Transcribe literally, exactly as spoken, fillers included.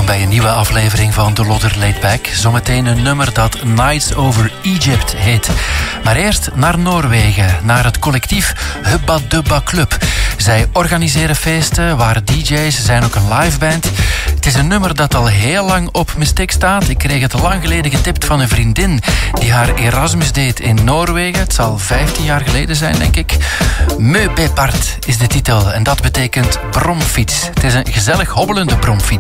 welkom bij een nieuwe aflevering van The Lodder Laid Back. Zometeen een nummer dat Nights Over Egypt heet. Maar eerst naar Noorwegen, naar het collectief Hubba Dubba Club. Zij organiseren feesten, waren D J's, zijn ook een liveband. Het is een nummer dat al heel lang op mijn stick staat. Ik kreeg het lang geleden getipt van een vriendin die haar Erasmus deed in Noorwegen. Het zal vijftien jaar geleden zijn, denk ik. Møbepart is de titel en dat betekent bromfiets. Het is een gezellig hobbelende bromfiets.